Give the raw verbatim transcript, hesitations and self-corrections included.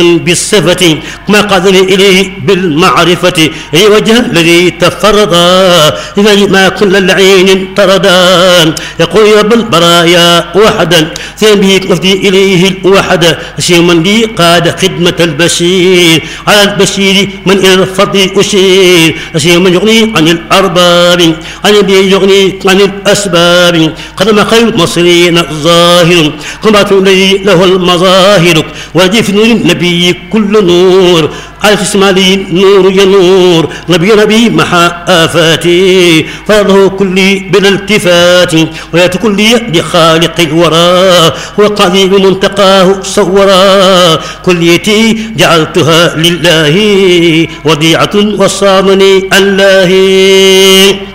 بالصفة ما قادني إليه بالمعرفة أي وجه الذي تفردا ما كل العين تردا يقول يا رب البرايا وحدا ثاني به نفدي إليه الوحد أشير من لي قاد خدمة البشير على البشير من إلى الفضل أشير أشير من يغني عن الأرباب عن الذي يغني عن الأسباب قدم خير المصريين ظاهر قمت الذي له المظاهر وجف نور النبي كل نور على اسمالي نور ينور نبي نبي محا آفاتي فرضه كلي بلا التفات ويات كلي بخالق الورى وقضي بمنتقاه صورا كليتي جعلتها لله وديعة وصامني الله.